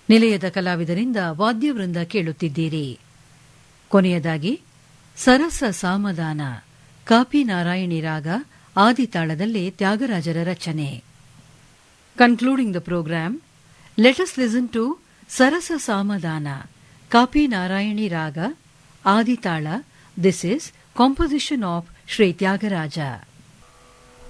ನಿಲಯದ ಕಲಾವಿದರಿಂದ ವಾದ್ಯವೃಂದ ಕೇಳುತ್ತಿದ್ದೀರಿ. ಕೊನೆಯದಾಗಿ ಸರಸ ಸಾಮದಾನ ಕಾಪಿ ನಾರಾಯಣಿ ರಾಗ ಆದಿತಾಳದಲ್ಲಿ ತ್ಯಾಗರಾಜರ ರಚನೆ. Concluding the program, let us listen to ಸರಸ ಸಾಮದಾನ ಕಾಪಿ ನಾರಾಯಣಿ ರಾಗ ಆದಿತಾಳ. This is composition of Sri Tyagaraja.